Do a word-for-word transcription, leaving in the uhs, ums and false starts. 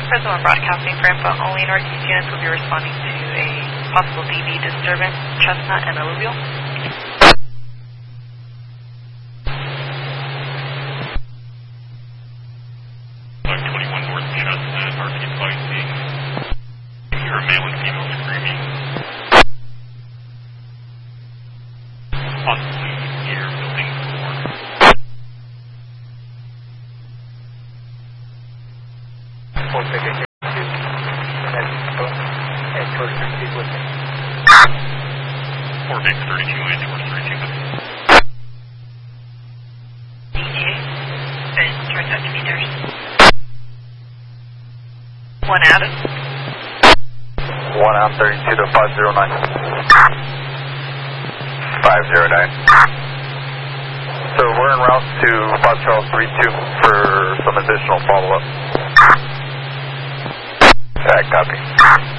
Present on broadcasting for info only. Northeast units will be responding to a possible D B disturbance, Chestnut and Alluvial. five twenty-one North Chestnut, R T five being. You hear a male and female screaming. Possibly near building four. Four ticket here. And towards the speed with me. Four Vic thirty-two and towards thirty-two. D J, and towards seventy meters. One Adam. One out thirty-two to five zero nine. Five zero nine. So we're en route to five Charles three two for some additional follow-up. Alright, copy.